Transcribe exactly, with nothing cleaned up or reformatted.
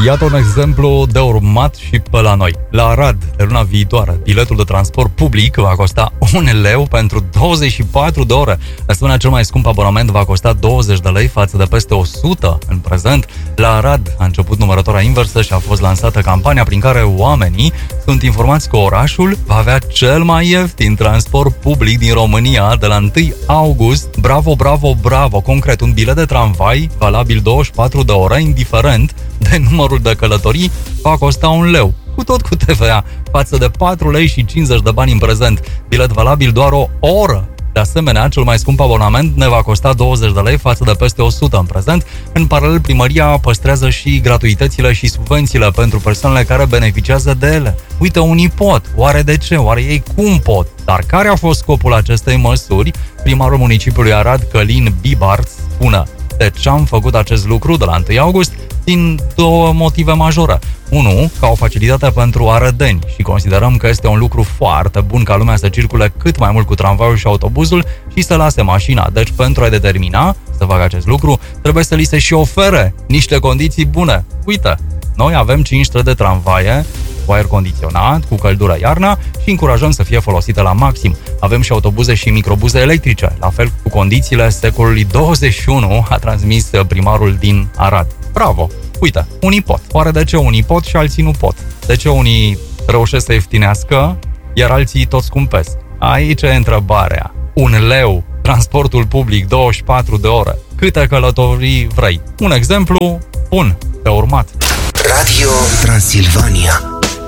Iată un exemplu de urmat și pe la noi. La Arad, de luna viitoare, biletul de transport public va costa un leu pentru douăzeci și patru de ore. De asemenea, cel mai scump abonament va costa douăzeci de lei față de peste o sută în prezent. La Arad a început numărătoarea inversă și a fost lansată campania prin care oamenii sunt informați că orașul va avea cel mai ieftin transport public din România de la întâi august. Bravo, bravo, bravo! Concret, un bilet de tramvai valabil douăzeci și patru de ore, indiferent de numărul de călătorii, va costa un leu, cu tot cu T V A, față de patru lei și cincizeci de bani în prezent. Bilet valabil doar o oră. De asemenea, cel mai scump abonament ne va costa douăzeci de lei față de peste o sută în prezent. În paralel, primăria păstrează și gratuitățile și subvențiile pentru persoanele care beneficiază de ele. Uite, unii pot. Oare de ce? Oare ei cum pot? Dar care a fost scopul acestei măsuri? Primarul municipiului Arad, Călin Bibart, spune: de ce am făcut acest lucru de la întâi august? Din două motive majore. Unu, ca o facilitate pentru arădeni și considerăm că este un lucru foarte bun ca lumea să circule cât mai mult cu tramvaiul și autobuzul și să lase mașina. Deci, pentru a determina să facă acest lucru, trebuie să li se și ofere niște condiții bune. Uite, noi avem cinci străzi de tramvaie cu aer condiționat, cu căldură iarna și încurajăm să fie folosite la maxim. Avem și autobuze și microbuze electrice, la fel cu condițiile secolului douăzeci și unu, a transmis primarul din Arad. Bravo! Uite, unii pot. Oare de ce unii pot și alții nu pot? De ce unii reușesc să ieftinească, iar alții tot scumpesc? Aici e întrebarea. Un leu, transportul public, douăzeci și patru de ore. Câte călătorii vrei? Un exemplu bun de urmat. Radio Transilvania.